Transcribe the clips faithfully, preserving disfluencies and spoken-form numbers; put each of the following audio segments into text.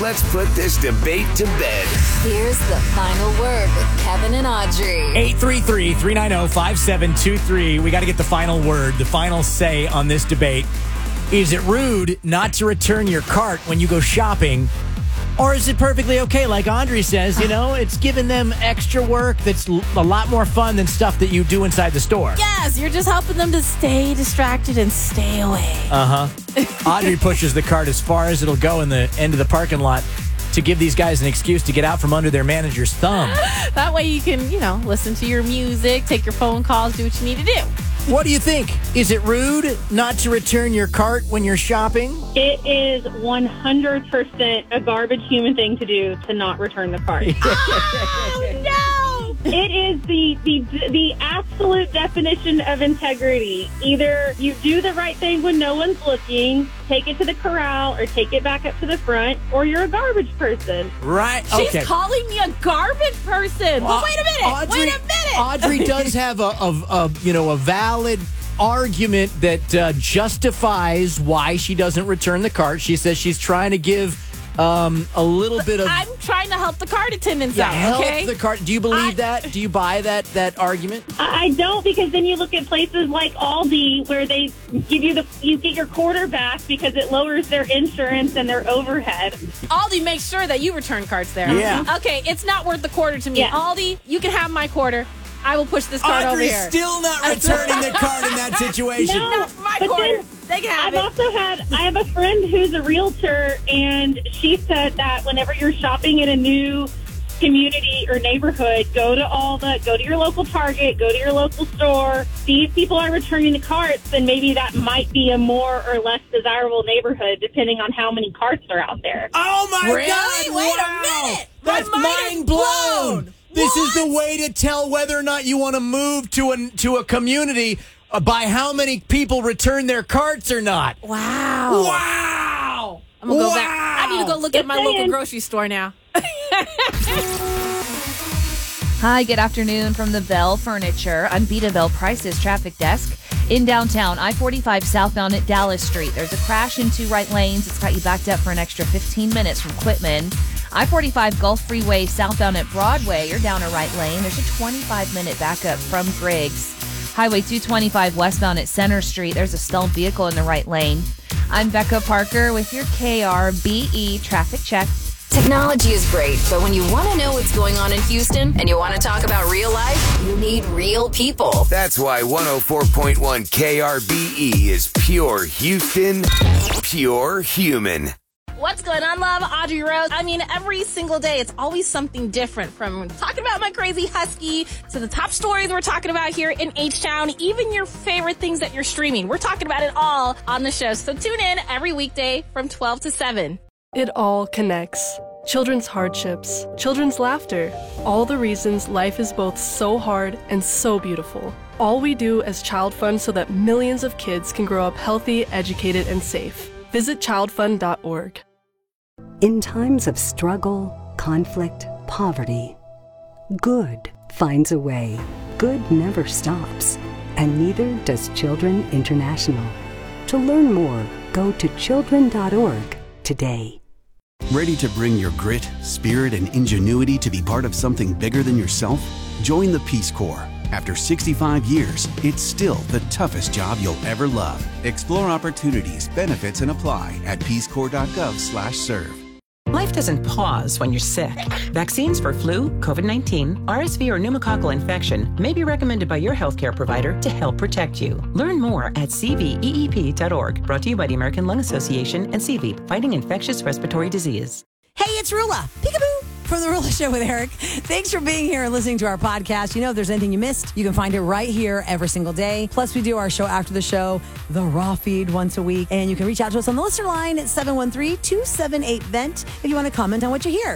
Let's put this debate to bed. Here's the final word with Kevin and Audrey. eight three three, three nine zero, five seven two three. We got to get the final word, the final say on this debate. Is it rude not to return your cart when you go shopping? Or is it perfectly okay? Like Audrey says, you know, it's giving them extra work that's l- a lot more fun than stuff that you do inside the store. Yes, you're just helping them to stay distracted and stay away. Uh-huh. Audrey pushes the cart as far as it'll go in the end of the parking lot to give these guys an excuse to get out from under their manager's thumb. That way you can, you know, listen to your music, take your phone calls, do what you need to do. What do you think? Is it rude not to return your cart when you're shopping? It is one hundred percent a garbage human thing to do to not return the cart. Oh, no! It is the, the the absolute definition of integrity. Either you do the right thing when no one's looking, take it to the corral, or take it back up to the front, or you're a garbage person. Right. She's Okay. calling me a garbage person. Well, but wait a minute. Audrey, wait a minute. Audrey does have a, a, a you know a valid argument that uh, justifies why she doesn't return the cart. She says she's trying to give um, a little bit of I'm trying to help the cart attendants yeah, out, help okay? the cart. Do you believe I- that? Do you buy that that argument? I I don't, because then you look at places like Aldi where they give you the you get your quarter back because it lowers their insurance and their overhead. Aldi makes sure that you return carts there. Yeah. Okay, it's not worth the quarter to me. Yeah. Aldi, you can have my quarter. I will push this cart over Audrey's here. still not returning the cart in that situation. No, No, my but quarter. then They can have I've it. also had, I have a friend who's a realtor, and she said that whenever you're shopping in a new community or neighborhood, go to all the, go to your local Target, go to your local store, see if people are returning the carts, and maybe that might be a more or less desirable neighborhood depending on how many carts are out there. Oh my Really? God! Wait a wow. minute. That's My mind is mind blown. blown. This What? is the way to tell whether or not you want to move to a to a community uh, by how many people return their carts or not. Wow. Wow! I'm going to go wow. back. I need to go look at my Just local saying. grocery store now. Hi, good afternoon from the Bell Furniture Unbeatable Prices Traffic Desk. In downtown, I forty-five southbound at Dallas Street. There's a crash in two right lanes. It's got you backed up for an extra fifteen minutes from Quitman. I forty-five Gulf Freeway southbound at Broadway. You're down a right lane. There's a twenty-five minute backup from Griggs. Highway two twenty-five westbound at Center Street. There's a stalled vehicle in the right lane. I'm Becca Parker with your K R B E traffic check. Technology is great, but when you want to know what's going on in Houston and you want to talk about real life, you need real people. That's why one oh four point one K R B E is pure Houston, pure human. What's going on, love? Audrey Rose. I mean, every single day, it's always something different, from talking about my crazy husky to the top stories we're talking about here in H-Town, even your favorite things that you're streaming. We're talking about it all on the show. So tune in every weekday from twelve to seven. It all connects. Children's hardships, children's laughter, all the reasons life is both so hard and so beautiful. All we do as Child Fund so that millions of kids can grow up healthy, educated, and safe. Visit child fund dot org. In times of struggle, conflict, poverty, good finds a way. Good never stops, and neither does Children International. To learn more, go to children dot org today. Ready to bring your grit, spirit, and ingenuity to be part of something bigger than yourself? Join the Peace Corps. After sixty-five years, it's still the toughest job you'll ever love. Explore opportunities, benefits, and apply at peace corps dot gov slash serve. Life doesn't pause when you're sick. Vaccines for flu, COVID nineteen, R S V, or pneumococcal infection may be recommended by your healthcare provider to help protect you. Learn more at c v e e p dot org. Brought to you by the American Lung Association and C V, fighting infectious respiratory disease. Hey, it's Rula. Peekaboo from The Rula Show with Eric. Thanks for being here and listening to our podcast. You know, if there's anything you missed, you can find it right here every single day. Plus, we do our show after the show, the Raw Feed, once a week. And you can reach out to us on the listener line at seven one three, two seven eight, V E N T if you want to comment on what you hear.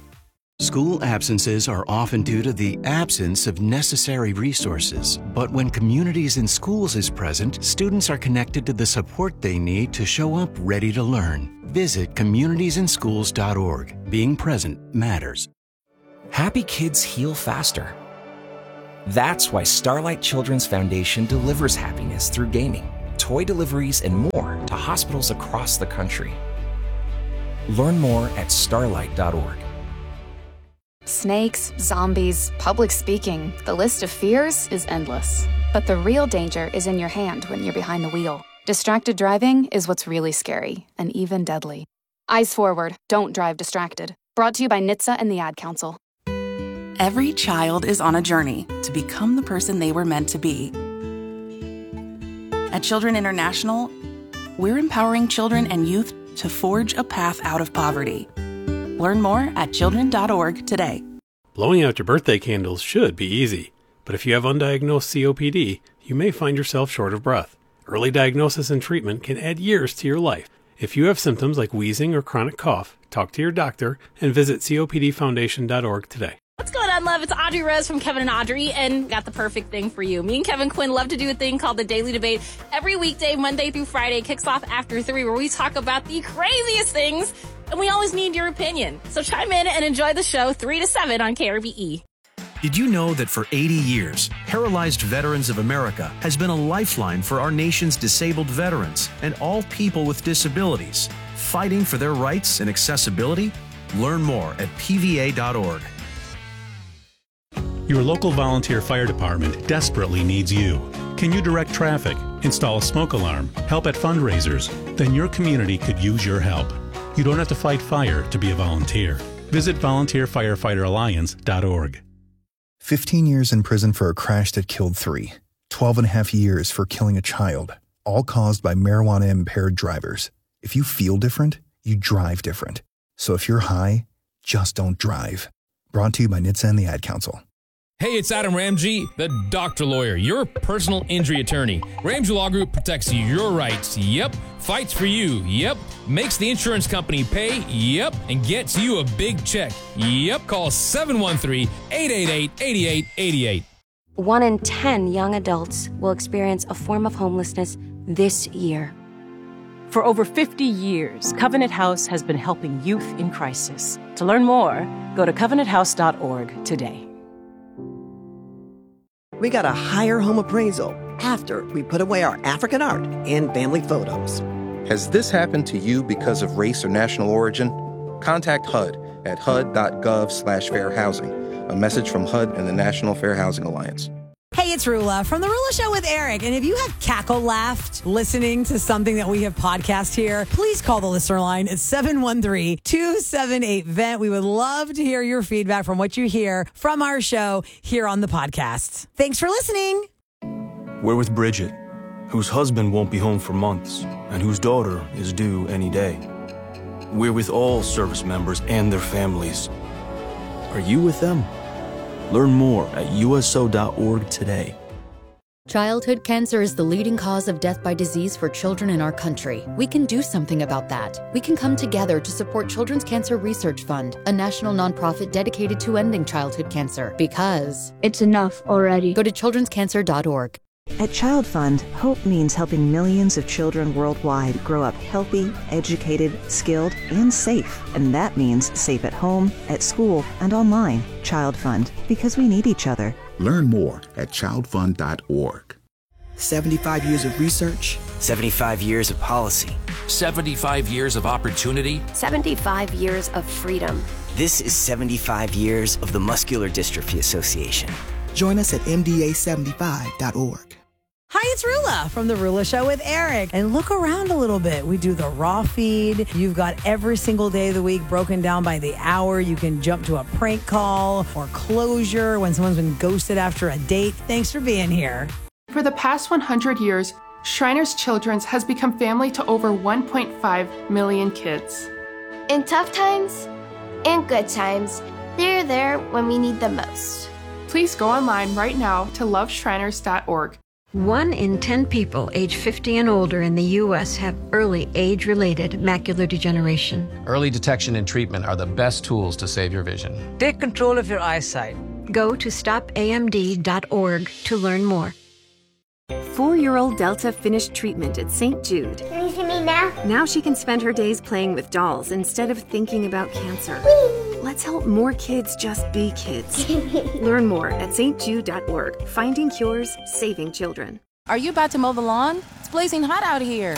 School absences are often due to the absence of necessary resources. But when Communities in Schools is present, students are connected to the support they need to show up ready to learn. Visit communities in schools dot org. Being present matters. Happy kids heal faster. That's why Starlight Children's Foundation delivers happiness through gaming, toy deliveries, and more to hospitals across the country. Learn more at starlight dot org. Snakes, zombies, public speaking, the list of fears is endless. But the real danger is in your hand when you're behind the wheel. Distracted driving is what's really scary and even deadly. Eyes forward, don't drive distracted. Brought to you by N H T S A and the Ad Council. Every child is on a journey to become the person they were meant to be. At Children International, we're empowering children and youth to forge a path out of poverty. Learn more at children dot org today. Blowing out your birthday candles should be easy, but if you have undiagnosed C O P D, you may find yourself short of breath. Early diagnosis and treatment can add years to your life. If you have symptoms like wheezing or chronic cough, talk to your doctor and visit C O P D foundation dot org today. What's going on, love? It's Audrey Rose from Kevin and Audrey, and got the perfect thing for you. Me and Kevin Quinn love to do a thing called the Daily Debate. Every weekday, Monday through Friday, kicks off after three, where we talk about the craziest things, and we always need your opinion. So chime in and enjoy the show three to seven on K R B E. Did you know that for eighty years, Paralyzed Veterans of America has been a lifeline for our nation's disabled veterans and all people with disabilities, fighting for their rights and accessibility? Learn more at P V A dot org. Your local volunteer fire department desperately needs you. Can you direct traffic, install a smoke alarm, help at fundraisers? Then your community could use your help. You don't have to fight fire to be a volunteer. Visit volunteer firefighter alliance dot org. fifteen years in prison for a crash that killed three. twelve and a half years for killing a child. All caused by marijuana-impaired drivers. If you feel different, you drive different. So if you're high, just don't drive. Brought to you by N H T S A and the Ad Council. Hey, it's Adam Ramsey, the doctor lawyer, your personal injury attorney. Ramsey Law Group protects your rights, yep. Fights for you, yep. Makes the insurance company pay, yep. And gets you a big check, yep. Call seven one three, eight eight eight, eight eight eight eight. One in ten young adults will experience a form of homelessness this year. For over fifty years, Covenant House has been helping youth in crisis. To learn more, go to covenant house dot org today. We got a higher home appraisal after we put away our African art and family photos. Has this happened to you because of race or national origin? Contact H U D at H U D dot gov slash fair housing. A message from H U D and the National Fair Housing Alliance. Hey, it's Rula from The Rula Show with Eric. And if you have cackle laughed listening to something that we have podcast here, please call the listener line at seven one three, two seven eight, V E N T. We would love to hear your feedback from what you hear from our show here on the podcast. Thanks for listening. We're with Bridget, whose husband won't be home for months and whose daughter is due any day. We're with all service members and their families. Are you with them? Learn more at U S O dot org today. Childhood cancer is the leading cause of death by disease for children in our country. We can do something about that. We can come together to support Children's Cancer Research Fund, a national nonprofit dedicated to ending childhood cancer. Because it's enough already. Go to children's cancer dot org. At Child Fund, hope means helping millions of children worldwide grow up healthy, educated, skilled, and safe. And that means safe at home, at school, and online. Child Fund, because we need each other. Learn more at child fund dot org. seventy-five years of research. seventy-five years of policy. seventy-five years of opportunity. seventy-five years of freedom. This is seventy-five years of the Muscular Dystrophy Association. Join us at M D A seventy-five dot org. Hi, it's Rula from The Rula Show with Eric. And look around a little bit. We do the raw feed. You've got every single day of the week broken down by the hour. You can jump to a prank call or closure when someone's been ghosted after a date. Thanks for being here. For the past one hundred years, Shriners Children's has become family to over one point five million kids. In tough times and good times, they're there when we need them most. Please go online right now to love shriners dot org. One in ten people age fifty and older in the U S have early age-related macular degeneration. Early detection and treatment are the best tools to save your vision. Take control of your eyesight. Go to stop A M D dot org to learn more. Four-year-old Delta finished treatment at Saint Jude. Can you see me now? Now she can spend her days playing with dolls instead of thinking about cancer. Whee! Let's help more kids just be kids. Learn more at saint jude dot org. Finding cures, saving children. Are you about to mow the lawn? It's blazing hot out here.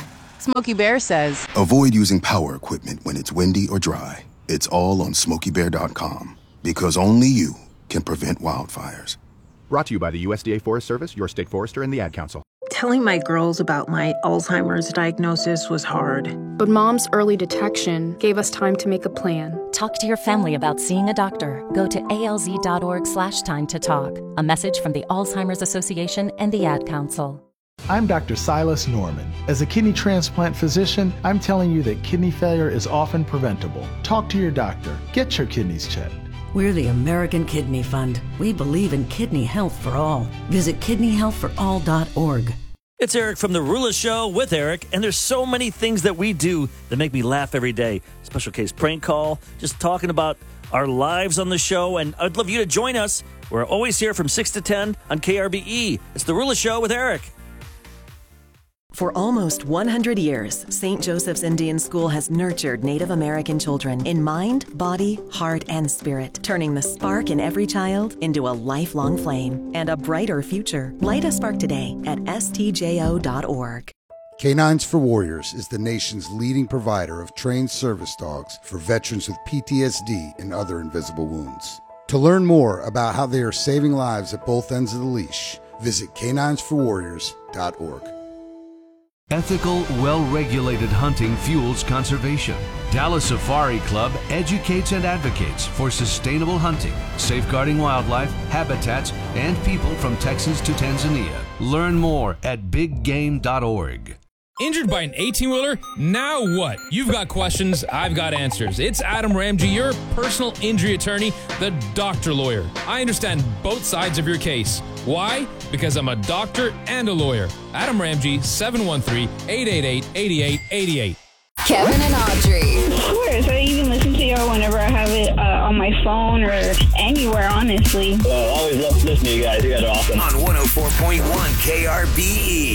Smokey Bear says, avoid using power equipment when it's windy or dry. It's all on smokey bear dot com, because only you can prevent wildfires. Brought to you by the U S D A Forest Service, your state forester, and the Ad Council. Telling my girls about my Alzheimer's diagnosis was hard. But Mom's early detection gave us time to make a plan. Talk to your family about seeing a doctor. Go to alz.org slash time to talk. A message from the Alzheimer's Association and the Ad Council. I'm Doctor Silas Norman. As a kidney transplant physician, I'm telling you that kidney failure is often preventable. Talk to your doctor. Get your kidneys checked. We're the American Kidney Fund. We believe in kidney health for all. Visit kidney health for all dot org. It's Eric from The Rula Show with Eric, and there's so many things that we do that make me laugh every day. Special case prank call, just talking about our lives on the show, and I'd love you to join us. We're always here from six to ten on K R B E. It's The Rula Show with Eric. For almost one hundred years, Saint Joseph's Indian School has nurtured Native American children in mind, body, heart, and spirit, turning the spark in every child into a lifelong flame and a brighter future. Light a spark today at S T J O dot org. Canines for Warriors is the nation's leading provider of trained service dogs for veterans with P T S D and other invisible wounds. To learn more about how they are saving lives at both ends of the leash, visit canines for warriors dot org. Ethical, well-regulated hunting fuels conservation. Dallas Safari Club educates and advocates for sustainable hunting, safeguarding wildlife, habitats, and people from Texas to Tanzania. Learn more at big game dot org. Injured by an eighteen-wheeler? Now what? You've got questions, I've got answers. It's Adam Ramsey, your personal injury attorney, the doctor lawyer. I understand both sides of your case. Why? Because I'm a doctor and a lawyer. Adam Ramsey, seven one three, eight eight eight, eight eight eight eight. Kevin and Audrey. Of course. I even listen to y'all whenever I have it uh, on my phone or anywhere, honestly. Uh, always love listening to you guys. You guys are awesome. On one oh four point one K R B E.